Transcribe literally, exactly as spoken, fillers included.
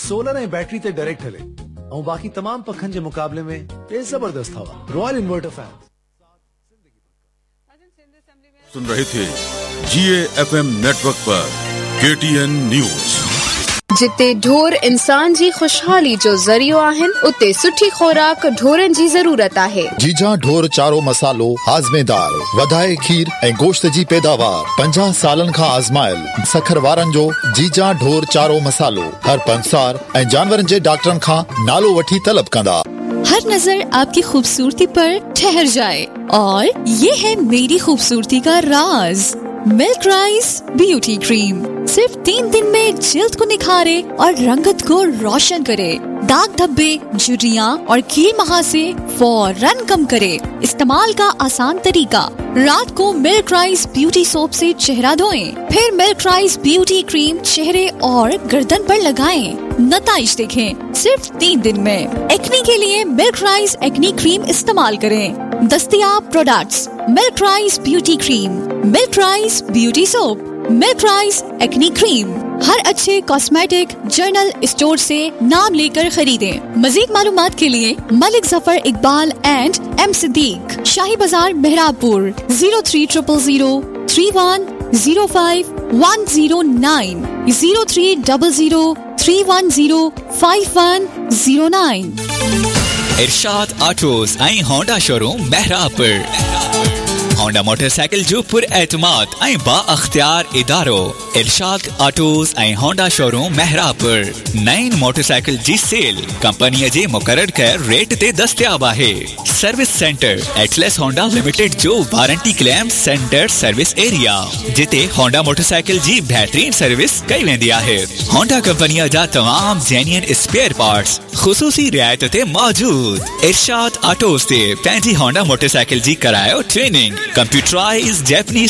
Solar ऐं battery ते direct हले ऐं बाक़ी तमाम पखन जे मुकाबले में ये जबरदस्त हवा। Royal inverter fan. सुन रहे थे जीए एफएम नेटवर्क पर केटीएन न्यूज़। जिते ढोर इंसान जी खुशहाली जो ज़रियो आहिन, उते सुठी खुराक ढोरन जी ज़रूरत आहे। जीजा ढोर चारो मसालो हाज़मेदार वधाए खीर ऐं गोश्त जी पैदावार पंजाह सालन खां आज़मायल सखर वारन जो जीजा ढोर चारो मसालो हर पंसार ऐं जानवरन जे डॉक्टरन खां नालो वठी तलब कंदा। हर नजर आपकी खूबसूरती पर ठहर जाए और ये है मेरी खूबसूरती का राज, मिल्क राइस ब्यूटी क्रीम। सिर्फ तीन दिन में जिल्द को निखारे और रंगत को रोशन करे, दाग धब्बे, झुर्रियां और कील महासे फौरन कम करे। इस्तेमाल का आसान तरीका, रात को मिल्क राइस ब्यूटी सोप से चेहरा धोएं, फिर मिल्क राइस ब्यूटी क्रीम चेहरे और गर्दन पर लगाएं। नताइज देखें सिर्फ तीन दिन में। एक्नी के लिए मिल्क राइस एक्नी क्रीम इस्तेमाल करें। दस्तयाब products: milk rice beauty cream, milk rice beauty soap, milk rice acne cream. हर अच्छे कॉस्मेटिक जर्नल स्टोर से नाम लेकर खरीदें। मजीद मालूमात के लिए मलिक जफर इकबाल एंड एम सिद्दीक, शाही बाजार मेहराबपुर, zero three triple zero three one zero five one zero nine, zero three double zero three one zero five one zero nine. इरशाद autos ऐं होंडा शोरूम मेहराबपुर। होंडा मोटरसाइकिल जो पुर एतमाद ऐं बा अख्तियार इदारो इरशाद ऑटोज ऐं होंडा शोरूम मेहराबपुर। नईन मोटरसाइकिल जी cell company जे मुकर्रर कर रेट ते दस्तयाब आहे। Service centre Atlas Honda limited जो warranty claim centre service area, जिते होंडा मोटरसाइकिल जी बेहतरीन सर्विस कई वेंदी आहे। होंडा कंपनी जा तमाम जेन्युइन स्पेयर पार्ट्स खुसूसी रियायत ते मौजूद। इरशाद ऑटोज ते पंहिंजी होंडा मोटरसाइकिल जी करायो ट्रेनिंग। Computerise Japanese